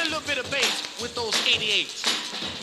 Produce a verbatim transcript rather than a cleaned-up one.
a little bit of bass with those eighty-eights.